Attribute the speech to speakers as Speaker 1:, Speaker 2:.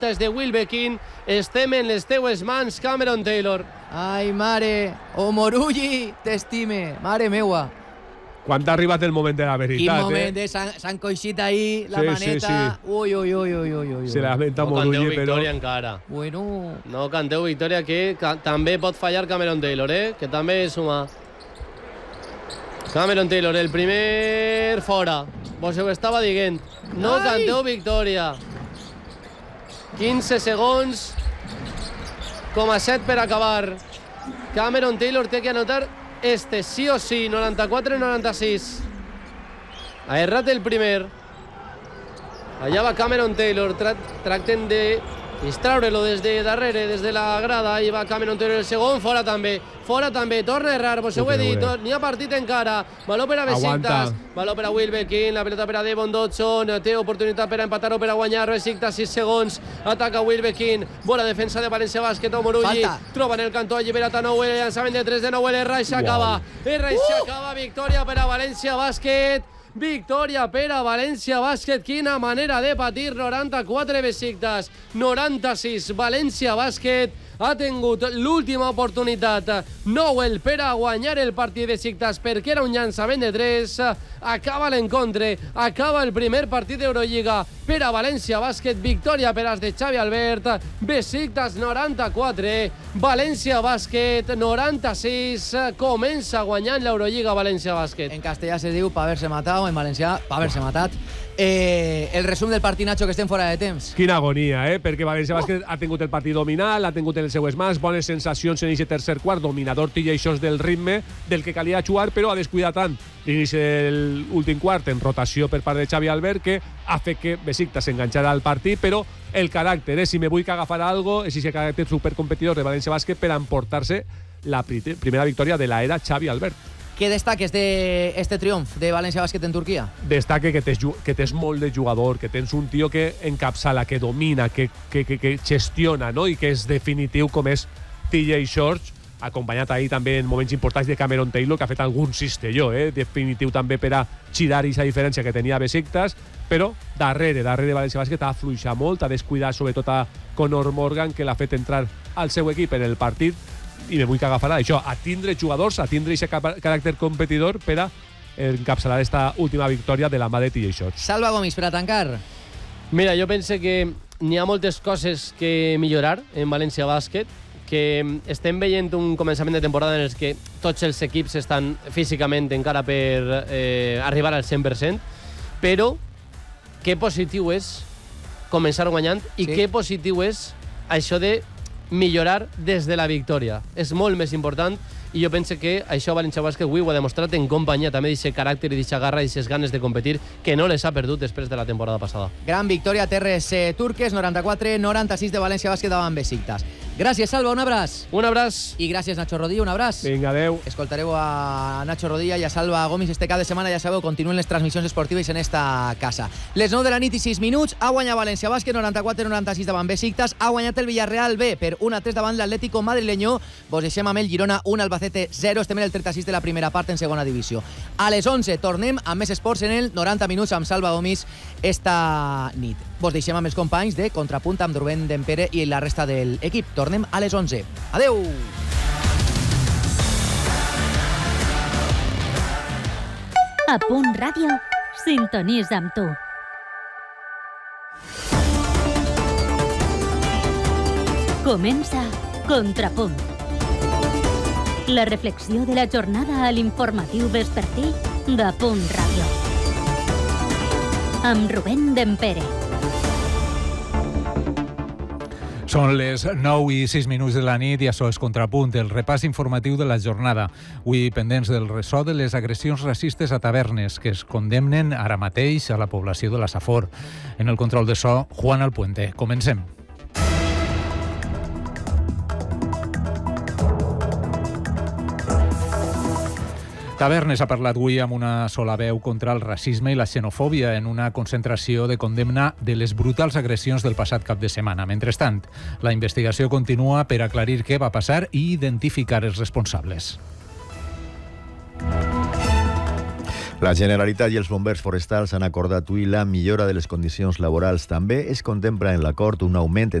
Speaker 1: és de Wilbekin. Estem en les teues mans, Cameron Taylor.
Speaker 2: Ai, mare, o Morulli t'estime, mare meua.
Speaker 3: Quan t'ha arribat el moment de la veritat,
Speaker 2: Quin moment, s'han coixit ahí la maneta.
Speaker 3: Sí.
Speaker 2: Ui.
Speaker 3: Se lamenta
Speaker 1: No
Speaker 3: Morulli,
Speaker 1: canteu
Speaker 3: però...
Speaker 1: victòria encara.
Speaker 2: Bueno.
Speaker 1: No canteu victòria, que també pot fallar Cameron Taylor, que també suma. Cameron Taylor, el primer fora. Vos ho estava dient. No canteu victòria. 15 segons, 7 per acabar. Cameron Taylor té que anotar sí o sí, 94-96. Ha errat el primer. Allà va Cameron Taylor, tracten de distraure-lo des de darrere, des de la grada. Ahí va Cameron Taylor, el segon, fora també, torna a errar, vos ho he dit, n'hi ha partit encara. Valor per a Besiktas, valor per a Wilbekin, la pelota per a Devon Dodson, té oportunitat per a empatar o per a guanyar. Besiktas, 6 segons, ataca Wilbekin, bona defensa de València Bàsquet, Morulli, troba en el cantó alliberat a Nouel, llançament de 3 de Nouel, erra i s'acaba, victòria per a València Bàsquet. Victòria per a València Bàsquet. Quina manera de patir. 94 Besiktas, 96 València Bàsquet. Ha tingut l'última oportunitat Nouel per a guanyar el partit de Besiktas perquè era un llançament de 3. Acaba l'encontre, acaba el primer partit d'Eurolliga per a València Bàsquet. Victòria per als de Xavi Albert. Besiktas 94, València Bàsquet 96. Comença guanyant l'Eurolliga València Bàsquet.
Speaker 2: En castellà se diu pa haver-se matat, en valencià pa haver-se matat. El resum del partit, Nacho, que estem fora de temps.
Speaker 3: Quina agonia, perquè València Bàsquet ha tingut el partit dominant, l'ha tingut en les seues mans, bones sensacions en aquest tercer quart, dominador TJ Shorts del ritme del que calia jugar, però ha descuidat tant l'inici de l'últim quart en rotació per part de Xavi Albert que ha fet que Besiktas s'enganxara al partit, però el caràcter, si me vull que agafar algo, és aquest caràcter supercompetidor de València Bàsquet per emportar-se la primera victòria de l'era Xavi Albert.
Speaker 2: Què destaques d'este triomf de València Bàsquet en Turquia?
Speaker 3: Destaque que tens molt de jugador, que tens un tio que encapçala, que domina, que gestiona, no? I que és definitiu com és TJ Shorts, acompanyat ahir també en moments importants de Cameron Taylor, que ha fet algun cistelló, definitiu també per a girar aquesta diferència que tenia Besiktas, però darrere València Bàsquet ha afluixat molt, ha descuidat sobretot a Conor Morgan, que l'ha fet entrar al seu equip en el partit, i me vull que agafarà això, a tindre jugadors, a tindre aquest caràcter competidor per a encapçalar aquesta última victòria de la mà de TJ Shorts.
Speaker 2: Salva Gomis, per a tancar.
Speaker 1: Mira, jo pense que n'hi ha moltes coses que millorar en València Bàsquet, que estem veient un començament de temporada en els que tots els equips estan físicament encara per arribar al 100%, però que positiu és començar guanyant i que positiu és això de millorar des de la victòria. És molt més important i jo penso que això València Bàsquet avui ho ha demostrat en companyia també d'aquest caràcter i d'aquesta garra i d'aquestes ganes de competir que no les ha perdut després de la temporada passada.
Speaker 2: Gran victòria terres turques, 94-96 de València Bàsquet davant Besiktas. Gràcies, Salva, un abraç.
Speaker 1: Un abraç.
Speaker 2: I gràcies, Nacho Rodilla, un abraç.
Speaker 3: Vinga, adeu.
Speaker 2: Escoltareu a Nacho Rodilla i a Salva Gomis este cap de setmana, ja sabeu, continuen les transmissions esportives en esta casa. Les 9 de la nit i 6 minuts, ha guanyat València Bàsquet 94-96 davant Besiktas, ha guanyat el Villarreal B per 1-3 davant l'Atlético madrileño, vos deixem amb el Girona 1, Albacete 0, estem en el 36 de la primera part en segona divisió. A les 11 tornem amb més esports en el 90 minuts amb Salva Gomis esta nit. Vos deixem amb els companys de Contrapunt amb Rubén Dempere i la resta de l'equip. Tornem a les 11. Adeu!
Speaker 4: A Punt Ràdio, sintonitza amb tu. Comença Contrapunt. La reflexió de la jornada a l'informatiu vespertí de Punt Ràdio. Amb Rubén Dempere.
Speaker 5: Són les 9 i 6 minuts de la nit i això és Contrapunt, el repàs informatiu de la jornada. Avui pendents del ressò de les agressions racistes a tavernes que es condemnen ara mateix a la població de la Safor. En el control de so, Juan Alpuente. Comencem. Tavernes ha parlat avui amb una sola veu contra el racisme i la xenofòbia en una concentració de condemna de les brutals agressions del passat cap de setmana. Mentrestant, la investigació continua per aclarir què va passar i identificar els responsables.
Speaker 6: La Generalitat i els bombers forestals han acordat avui la millora de les condicions laborals. També es contempla en l'acord un augment